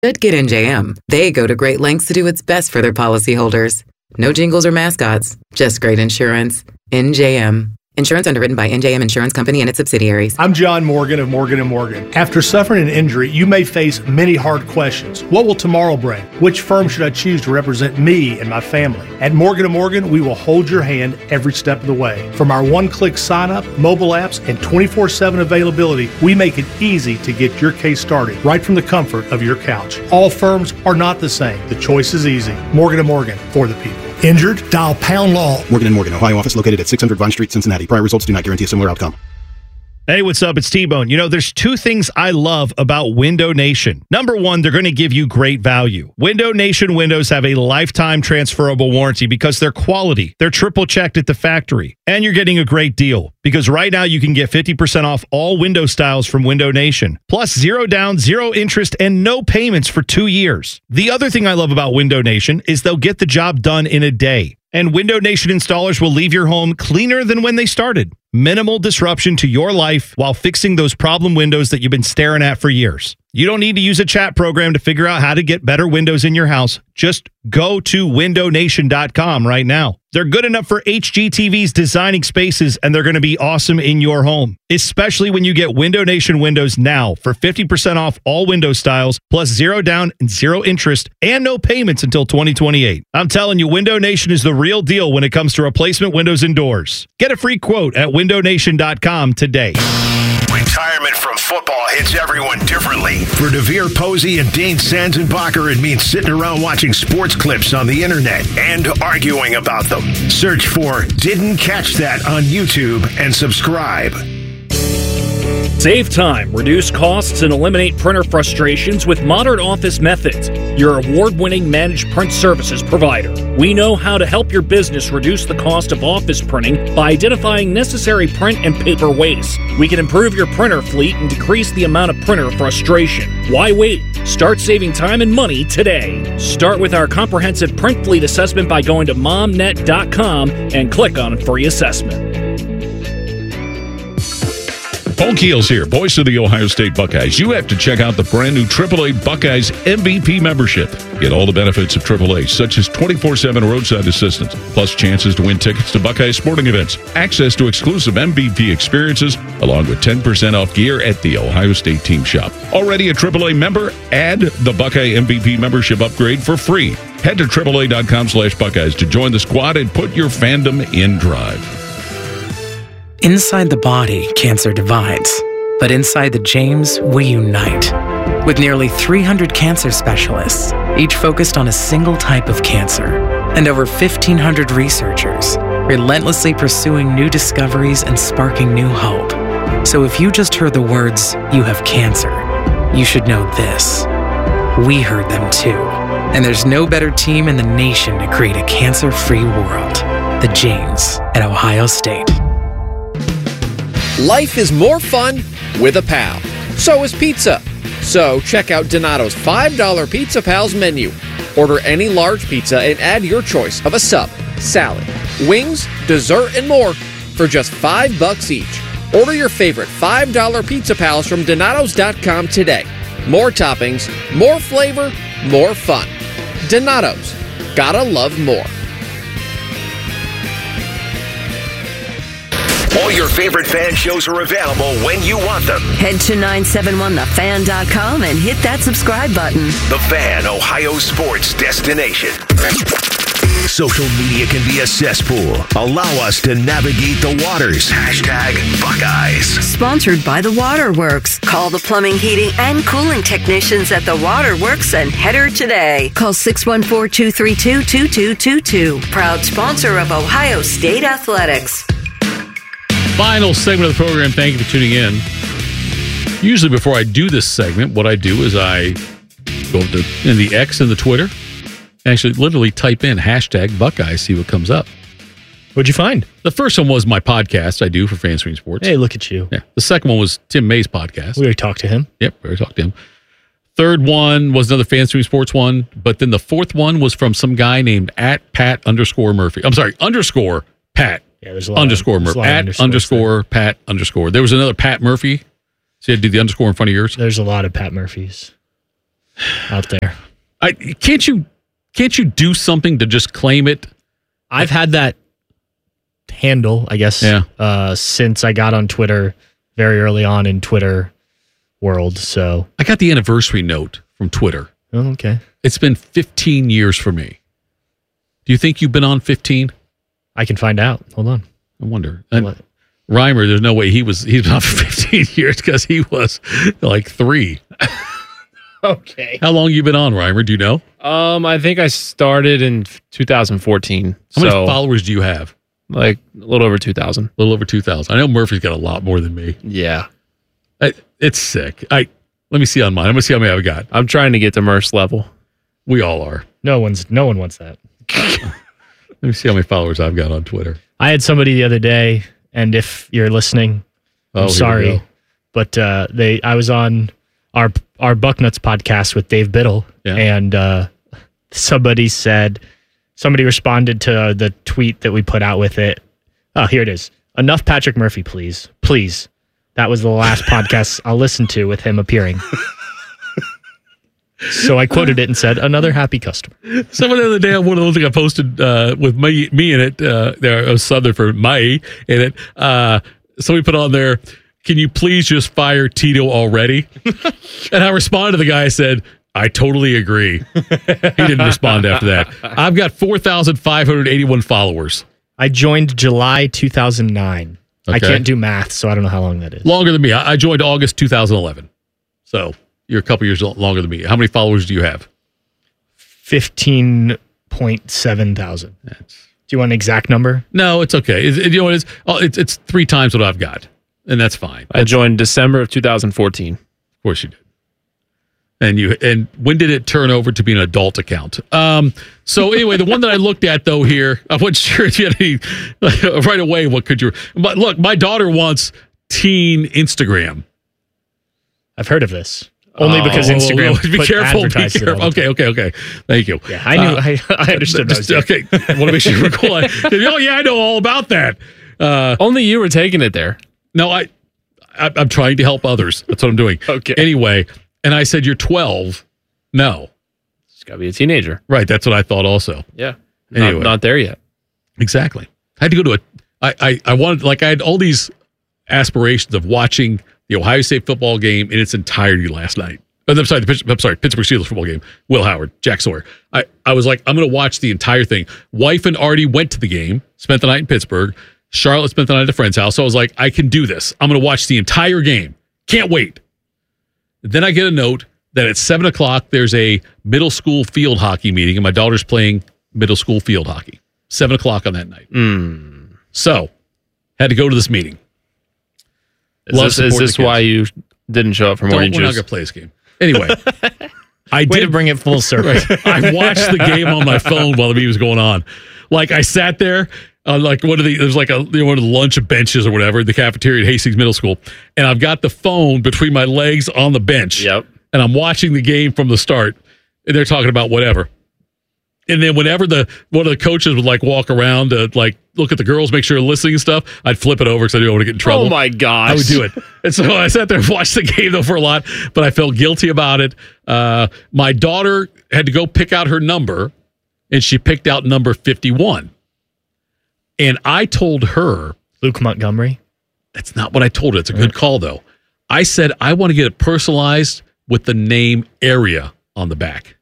At Get NJM, they go to great lengths to do what's best for their policyholders. No jingles or mascots, just great insurance. NJM. Insurance underwritten by NJM Insurance Company and its subsidiaries. I'm John Morgan of Morgan & Morgan. After suffering an injury, you may face many hard questions. What will tomorrow bring? Which firm should I choose to represent me and my family? At Morgan & Morgan, we will hold your hand every step of the way. From our one-click sign-up, mobile apps, and 24/7 availability, we make it easy to get your case started right from the comfort of your couch. All firms are not the same. The choice is easy. Morgan & Morgan, for the people. Injured? Dial pound law. Morgan & Morgan, Ohio office located at 600 Vine Street, Cincinnati. Prior results do not guarantee a similar outcome. Hey, what's up? It's T-Bone. You know, there's two things I love about Window Nation. Number one, they're going to give you great value. Window Nation windows have a lifetime transferable warranty because they're quality. They're triple checked at the factory. And you're getting a great deal because right now you can get 50% off all window styles from Window Nation. Plus 0 down, 0 interest, and no payments for 2 years. The other thing I love about Window Nation is they'll get the job done in a day. And Window Nation installers will leave your home cleaner than when they started. Minimal disruption to your life while fixing those problem windows that you've been staring at for years. You don't need to use a chat program to figure out how to get better windows in your house. Just go to windownation.com right now. They're good enough for HGTV's designing spaces, and they're going to be awesome in your home, especially when you get Window Nation windows now for 50% off all window styles, plus 0 down and 0 interest, and no payments until 2028. I'm telling you, Window Nation is the real deal when it comes to replacement windows and doors. Get a free quote at windownation.com today. Retirement from football hits everyone differently. For DeVere Posey and Dane Sanzenbacher, it means sitting around watching sports clips on the internet and arguing about them. Search for Didn't Catch That on YouTube and subscribe. Save time, reduce costs, and eliminate printer frustrations with Modern Office Methods, your award-winning managed print services provider. We know how to help your business reduce the cost of office printing by identifying necessary print and paper waste. We can improve your printer fleet and decrease the amount of printer frustration. Why wait? Start saving time and money today. Start with our comprehensive print fleet assessment by going to momnet.com and click on Free Assessment. Paul Keels here, voice of the Ohio State Buckeyes. You have to check out the brand new AAA Buckeyes MVP membership. Get all the benefits of AAA, such as 24/7 roadside assistance, plus chances to win tickets to Buckeye sporting events, access to exclusive MVP experiences, along with 10% off gear at the Ohio State team shop. Already a AAA member? Add the Buckeye MVP membership upgrade for free. Head to AAA.com/Buckeyes to join the squad and put your fandom in drive. Inside the body, cancer divides. But inside the James, we unite. With nearly 300 cancer specialists, each focused on a single type of cancer, and over 1,500 researchers, relentlessly pursuing new discoveries and sparking new hope. So if you just heard the words, "you have cancer," you should know this. We heard them too. And there's no better team in the nation to create a cancer-free world. The James at Ohio State. Life is more fun with a pal. So is pizza. So check out Donato's $5 Pizza Pals menu. Order any large pizza and add your choice of a sub, salad, wings, dessert, and more for just $5 each. Order your favorite $5 Pizza Pals from Donatos.com today. More toppings, more flavor, more fun. Donato's. Gotta love more. All your favorite fan shows are available when you want them. Head to 971thefan.com and hit that subscribe button. The Fan, Ohio sports destination. Social media can be a cesspool. Allow us to navigate the waters. #Buckeyes. Sponsored by The Waterworks. Call the plumbing, heating, and cooling technicians at The Waterworks and header today. Call 614-232-2222. Proud sponsor of Ohio State Athletics. Final segment of the program. Thank you for tuning in. Usually before I do this segment, what I do is I go in the X and the Twitter, actually literally type in #Buckeyes, see what comes up. What'd you find? The first one was my podcast I do for FanSwing Sports. Hey, look at you. Yeah. The second one was Tim May's podcast. We already talked to him. Yep, we already talked to him. Third one was another FanSwing Sports one, but then the fourth one was from some guy named @Pat_Murphy. I'm sorry, _Pat. Yeah, there's a lot _Murphy. @_Pat_. There was another Pat Murphy. So you had to do the underscore in front of yours. There's a lot of Pat Murphys. out there. Can't you do something to just claim it? I've had that handle, I guess, since I got on Twitter very early on in Twitter world. So I got the anniversary note from Twitter. Oh, okay. It's been 15 years for me. Do you think you've been on 15? I can find out. Hold on. I wonder. And Reimer, there's no way he's been on for 15 years because he was like 3. Okay. How long you been on, Reimer? Do you know? I think I started in 2014. How many followers do you have? Like a little over 2,000. A little over 2,000. I know Murphy's got a lot more than me. Yeah. It's sick. Let me see on mine. I'm gonna see how many I've got. I'm trying to get to Murph's level. We all are. No one wants that. Let me see how many followers I've got on Twitter. I had somebody the other day, and if you're listening, I'm sorry, but I was on our Bucknuts podcast with Dave Biddle, and somebody responded to the tweet that we put out with it. Oh, here it is. Enough Patrick Murphy, please. Please. That was the last podcast I'll listen to with him appearing. So I quoted it and said, another happy customer. Someone the other day on one of those things I posted with me in it, there was something for May in it. Somebody put on there, can you please just fire Tito already? And I responded to the guy, I said, I totally agree. He didn't respond after that. I've got 4,581 followers. I joined July 2009. Okay. I can't do math, so I don't know how long that is. Longer than me. I joined August 2011. So you're a couple years longer than me. How many followers do you have? 15.7 thousand. Do you want an exact number? No, it's okay. You know what it is? It's 3 times what I've got, and that's fine. I joined December of 2014. Of course you did. And when did it turn over to be an adult account? So anyway, the one that I looked at though here, I wasn't sure if you had any right away. What could you? But look, my daughter wants teen Instagram. I've heard of this. Only because Instagram. Be careful. Be careful. Okay. Thank you. Yeah, I knew. I understood. Okay. I want to make sure you recall. Oh yeah, I know all about that. Only you were taking it there. No, I'm trying to help others. That's what I'm doing. Okay. Anyway. And I said, you're 12. No. It's got to be a teenager. Right. That's what I thought also. Yeah. Anyway. Not there yet. Exactly. I had to go to I wanted, I had all these aspirations of watching the Ohio State football game in its entirety last night. I'm sorry, Pittsburgh Steelers football game. Will Howard, Jack Sawyer. I was like, I'm going to watch the entire thing. Wife and Artie went to the game, spent the night in Pittsburgh. Charlotte spent the night at a friend's house. So I was like, I can do this. I'm going to watch the entire game. Can't wait. Then I get a note that at 7 o'clock, there's a middle school field hockey meeting, and my daughter's playing middle school field hockey. 7 o'clock on that night. So, had to go to this meeting. Is this why you didn't show up for morning juice? We're not going to play this game. Anyway, I did bring it full circle. Right, I watched the game on my phone while the meeting was going on. Like, I sat there. Like there's like one of the lunch benches or whatever, the cafeteria at Hastings Middle School, and I've got the phone between my legs on the bench. Yep. And I'm watching the game from the start, and they're talking about whatever. And then whenever one of the coaches would like walk around to like look at the girls, make sure they're listening and stuff, I'd flip it over because I didn't want to get in trouble. Oh my gosh. I would do it. And so I sat there and watched the game though for a lot, but I felt guilty about it. My daughter had to go pick out her number, and she picked out number 51. And I told her... Luke Montgomery? That's not what I told her. It's a good call, though. I said, I want to get it personalized with the name Area on the back.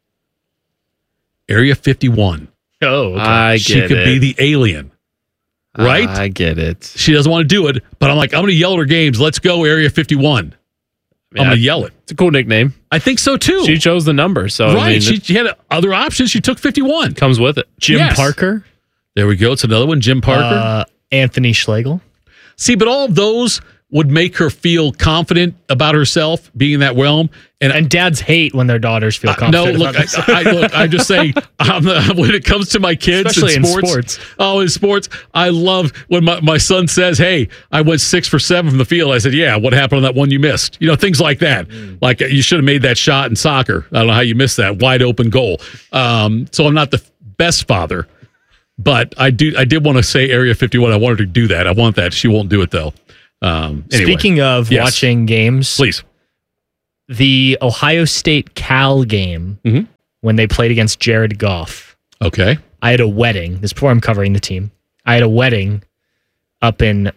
Area 51. Oh, okay. She could be the alien. Right? I get it. She doesn't want to do it, but I'm like, I'm going to yell at her games. Let's go, Area 51. I'm going to yell it. It's a cool nickname. I think so, too. She chose the number. So right. I mean, she had other options. She took 51. Comes with it. Jim Parker? There we go. It's another one. Jim Parker. Anthony Schlegel. See, but all of those would make her feel confident about herself being in that realm. And dads hate when their daughters feel confident. No, look, I'm just saying, when it comes to my kids, especially in sports. Oh, in sports, I love when my son says, hey, I went 6 for 7 from the field. I said, yeah, what happened on that one you missed? You know, things like that. Like, you should have made that shot in soccer. I don't know how you missed that. Wide open goal. So I'm not the best father. But I did want to say Area 51. I wanted to do that. I want that. She won't do it, though. Anyway. Speaking of watching games. Please. the Ohio State Cal game when they played against Jared Goff. Okay. I had a wedding. This is before I'm covering the team. I had a wedding up in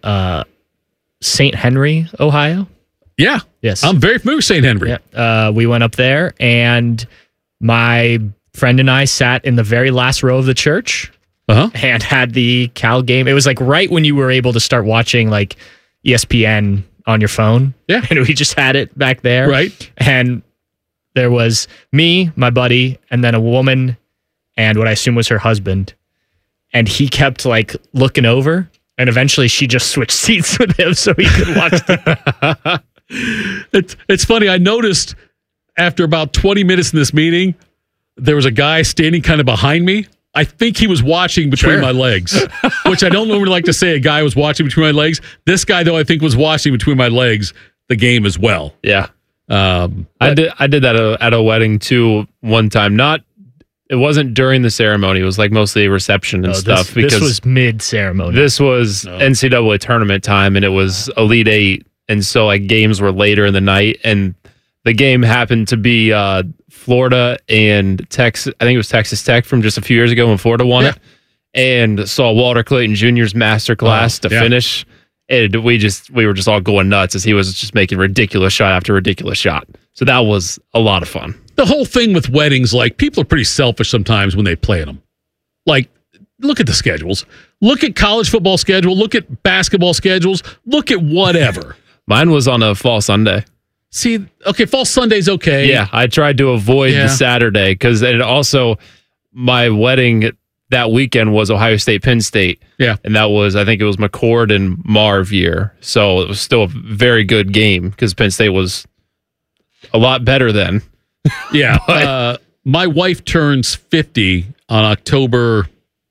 St. Henry, Ohio. Yeah. Yes. I'm very familiar with St. Henry. Yeah. We went up there, and my friend and I sat in the very last row of the church and had the Cal game. It was like right when you were able to start watching like ESPN on your phone. Yeah. And we just had it back there. Right. And there was me, my buddy, and then a woman and what I assume was her husband. And he kept like looking over, and eventually she just switched seats with him so he could watch the It's funny. I noticed after about 20 minutes in this meeting, there was a guy standing kind of behind me. I think he was watching between my legs, which I don't normally like to say a guy was watching between my legs. This guy, though, I think was watching between my legs the game as well. Yeah. I did that at a wedding too one time. It wasn't during the ceremony. It was like mostly a reception and stuff. This was mid-ceremony. This was NCAA tournament time, and it was Elite Eight. And so like games were later in the night, and the game happened to be Florida and Texas. I think it was Texas Tech from just a few years ago when Florida won it, and saw Walter Clayton Jr.'s masterclass to finish. And we were just all going nuts as he was just making ridiculous shot after ridiculous shot. So that was a lot of fun. The whole thing with weddings, like people are pretty selfish sometimes when they plan them. Like, look at the schedules. Look at college football schedule. Look at basketball schedules. Look at whatever. Mine was on a fall Sunday. See, okay, fall Sunday's okay. Yeah, I tried to avoid the Saturday because it also, my wedding that weekend was Ohio State, Penn State. Yeah. And that was, I think it was McCord and Marv year. So it was still a very good game because Penn State was a lot better then. Yeah. My wife turns 50 on October.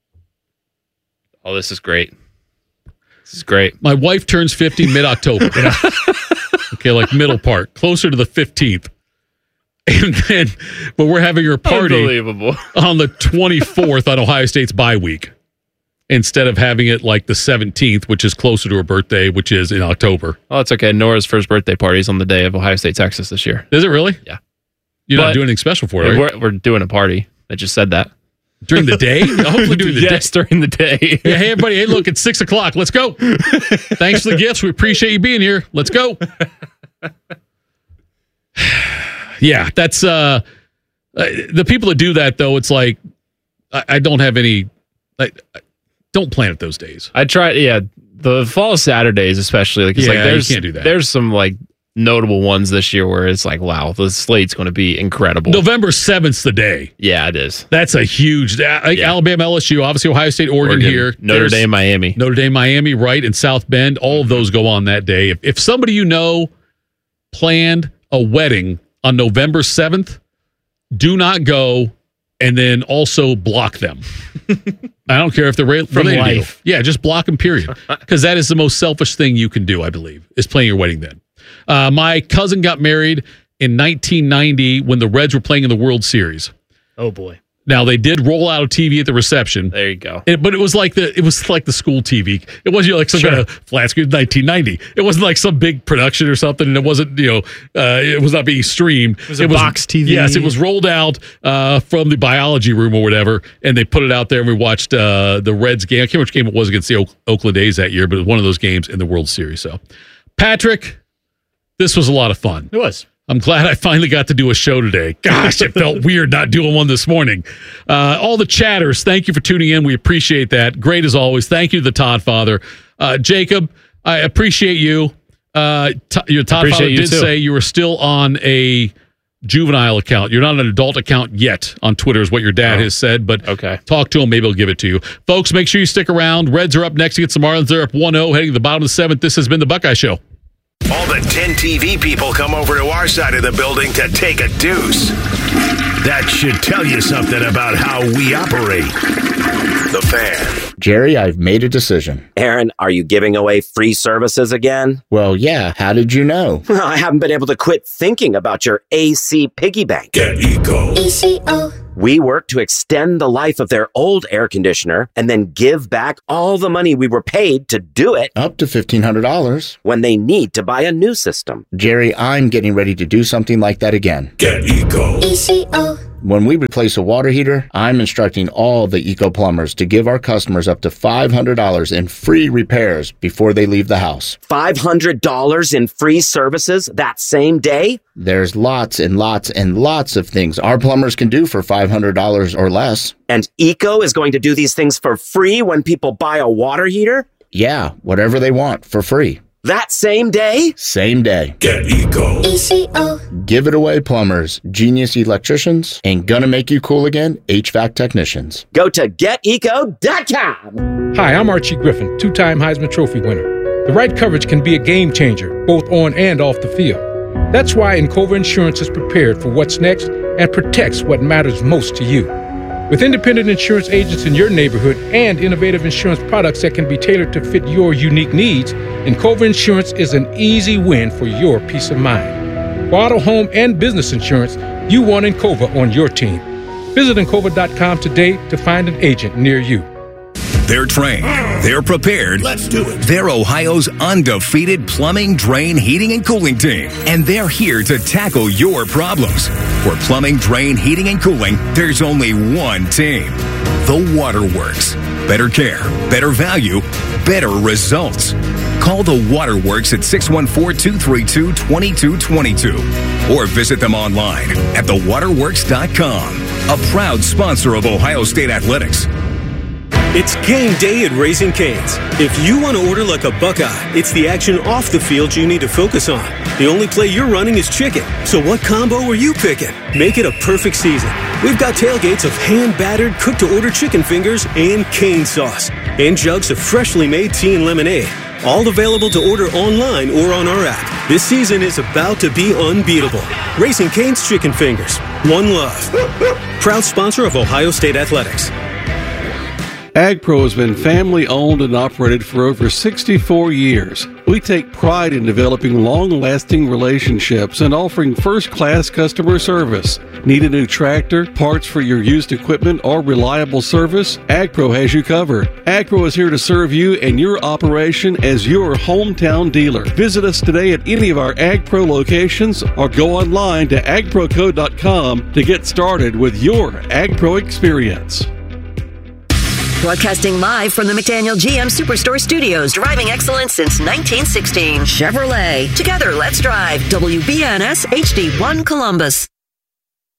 Oh, this is great. This is great. My wife turns 50 mid-October. Okay, like middle part, closer to the 15th. And then, but we're having her party on the 24th on Ohio State's bye week instead of having it like the 17th, which is closer to her birthday, which is in October. Oh, it's okay. Nora's first birthday party is on the day of Ohio State, Texas this year. Is it really? Yeah. You're not doing anything special for her, right? We're doing a party. I just said that. During the day? Hopefully during the day. Yes, during the day. Yeah, hey, everybody. Hey, look, it's 6 o'clock. Let's go. Thanks for the gifts. We appreciate you being here. Let's go. Yeah, that's the people that do that, though. It's like, I don't have any, don't plan it those days. I tried, the fall Saturdays, especially. Like, it's like you can't do that. There's some, like, notable ones this year where it's like, wow, the slate's going to be incredible. November 7th's the day. Yeah, it is. That's a huge, Alabama, LSU, obviously Ohio State, Oregon here. Notre Dame, Miami, right, and South Bend. All of those go on that day. If somebody you know planned a wedding on November 7th, do not go and then also block them. I don't care if they're related to you. Yeah, just block them, period. Because that is the most selfish thing you can do, I believe, is planning your wedding then. My cousin got married in 1990 when the Reds were playing in the World Series. Oh boy! Now they did roll out a TV at the reception. There you go. But it was like the school TV. It wasn't like some kind of flat screen. 1990. It wasn't like some big production or something, and it wasn't it was not being streamed. It was a box TV. Yes, it was rolled out from the biology room or whatever, and they put it out there, and we watched the Reds game. I can't remember which game it was against the Oakland A's that year, but it was one of those games in the World Series. So, Patrick, this was a lot of fun. It was. I'm glad I finally got to do a show today. Gosh, it felt weird not doing one this morning. All the chatters, thank you for tuning in. We appreciate that. Great as always. Thank you to the Todd Father. Jacob, I appreciate you. Your Todd Father did say you were still on a juvenile account. You're not on an adult account yet on Twitter is what your dad has said, but talk to him. Maybe he'll give it to you. Folks, make sure you stick around. Reds are up next against the Marlins. They're up 1-0 heading to the bottom of the 7th. This has been the Buckeye Show. All the 10 TV people come over to our side of the building to take a deuce. That should tell you something about how we operate. The Fan. Jerry, I've made a decision. Aaron, are you giving away free services again? Well, yeah. How did you know? Well, I haven't been able to quit thinking about your AC piggy bank. Get Eco. ECO. We work to extend the life of their old air conditioner and then give back all the money we were paid to do it. Up to $1,500. When they need to buy a new system. Jerry, I'm getting ready to do something like that again. Get Eco. ECO. When we replace a water heater, I'm instructing all the Eco plumbers to give our customers up to $500 in free repairs before they leave the house. $500 in free services that same day? There's lots and lots and lots of things our plumbers can do for $500 or less. And Eco is going to do these things for free when people buy a water heater? Yeah, whatever they want for free. That same day? Same day. Get Eco. ECO. Give it away, plumbers, genius electricians, and gonna make you cool again, HVAC technicians. Go to geteco.com. Hi, I'm Archie Griffin, two-time Heisman Trophy winner. The right coverage can be a game changer, both on and off the field. That's why Encova Insurance is prepared for what's next and protects what matters most to you. With independent insurance agents in your neighborhood and innovative insurance products that can be tailored to fit your unique needs, Encova Insurance is an easy win for your peace of mind. For auto, home, and business insurance, you want Encova on your team. Visit Encova.com today to find an agent near you. They're trained. They're prepared. Let's do it. They're Ohio's undefeated plumbing, drain, heating, and cooling team. And they're here to tackle your problems. For plumbing, drain, heating, and cooling, there's only one team. The Waterworks. Better care, better value, better results. Call the Waterworks at 614-232-2222 or visit them online at thewaterworks.com. A proud sponsor of Ohio State Athletics. It's game day at Raising Cane's. If you want to order like a Buckeye, it's the action off the field you need to focus on. The only play you're running is chicken. So what combo are you picking? Make it a perfect season. We've got tailgates of hand-battered, cooked-to-order chicken fingers and cane sauce. And jugs of freshly made tea and lemonade. All available to order online or on our app. This season is about to be unbeatable. Raising Cane's Chicken Fingers. One love. Proud sponsor of Ohio State Athletics. AgPro has been family-owned and operated for over 64 years. We take pride in developing long-lasting relationships and offering first-class customer service. Need a new tractor, parts for your used equipment, or reliable service? AgPro has you covered. AgPro is here to serve you and your operation as your hometown dealer. Visit us today at any of our AgPro locations or go online to agproco.com to get started with your AgPro experience. Broadcasting live from the McDaniel GM Superstore Studios, driving excellence since 1916. Chevrolet. Together, let's drive. WBNS HD1 Columbus.